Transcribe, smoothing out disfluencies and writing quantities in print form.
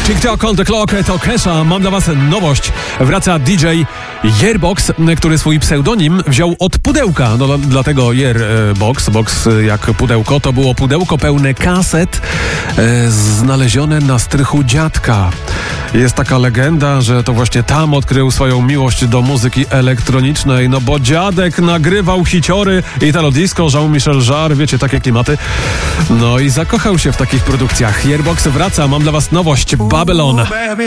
TikTok on the clock, to Kesha. Mam dla was nowość. Wraca DJ Yearbox, który swój pseudonim wziął od pudełka. No dlatego Yearbox, box jak pudełko. To było pudełko pełne kaset znalezione na strychu dziadka. Jest taka legenda, że to właśnie tam odkrył swoją miłość do muzyki elektronicznej, no bo dziadek nagrywał hiciory Italo Disco, Jean-Michel Jarre, wiecie, takie klimaty. No i zakochał się w takich produkcjach. Yearbox wraca, mam dla was nowość. Babylon.